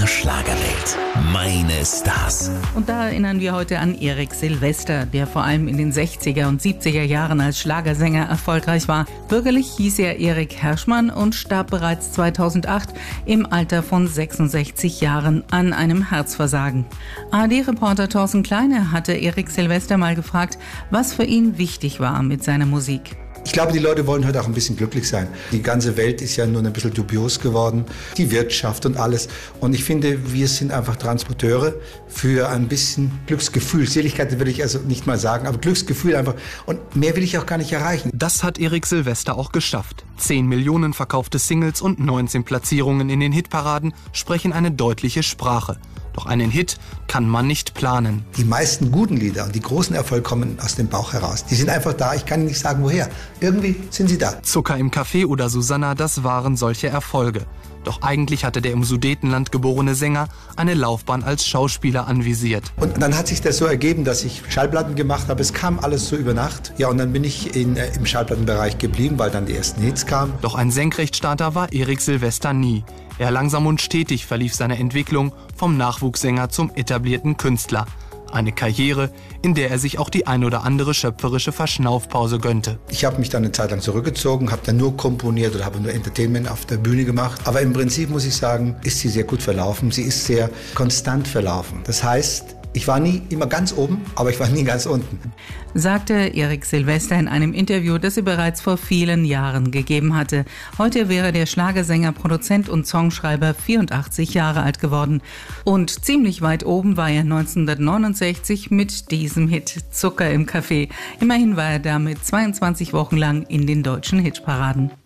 der Schlagerwelt. Meine Stars. Und da erinnern wir heute an Erik Silvester, der vor allem in den 60er und 70er Jahren als Schlagersänger erfolgreich war. Bürgerlich hieß er Erik Herschmann und starb bereits 2008 im Alter von 66 Jahren an einem Herzversagen. ARD-Reporter Thorsten Kleine hatte Erik Silvester mal gefragt, was für ihn wichtig war mit seiner Musik. Ich glaube, die Leute wollen heute auch ein bisschen glücklich sein. Die ganze Welt ist ja nun ein bisschen dubios geworden, die Wirtschaft und alles. Und ich finde, wir sind einfach Transporteure für ein bisschen Glücksgefühl. Seligkeit will ich also nicht mal sagen, aber Glücksgefühl einfach. Und mehr will ich auch gar nicht erreichen. Das hat Erik Silvester auch geschafft. 10 Millionen verkaufte Singles und 19 Platzierungen in den Hitparaden sprechen eine deutliche Sprache. Doch einen Hit kann man nicht planen. Die meisten guten Lieder und die großen Erfolge kommen aus dem Bauch heraus. Die sind einfach da, ich kann nicht sagen woher. Irgendwie sind sie da. Zucker im Café oder Susanna, das waren solche Erfolge. Doch eigentlich hatte der im Sudetenland geborene Sänger eine Laufbahn als Schauspieler anvisiert. Und dann hat sich das so ergeben, dass ich Schallplatten gemacht habe. Es kam alles so über Nacht. Ja, und dann bin ich im Schallplattenbereich geblieben, weil dann die ersten Hits kamen. Doch ein Senkrechtstarter war Erik Silvester nie. Er langsam und stetig verlief seine Entwicklung vom Nachwuchssänger zum etablierten Künstler. Eine Karriere, in der er sich auch die ein oder andere schöpferische Verschnaufpause gönnte. Ich habe mich dann eine Zeit lang zurückgezogen, habe dann nur komponiert oder habe nur Entertainment auf der Bühne gemacht. Aber im Prinzip muss ich sagen, ist sie sehr gut verlaufen. Sie ist sehr konstant verlaufen. Das heißt, ich war nie immer ganz oben, aber ich war nie ganz unten. Sagte Erik Silvester in einem Interview, das er bereits vor vielen Jahren gegeben hatte. Heute wäre der Schlagersänger, Produzent und Songschreiber 84 Jahre alt geworden. Und ziemlich weit oben war er 1969 mit diesem Hit Zucker im Café. Immerhin war er damit 22 Wochen lang in den deutschen Hitparaden.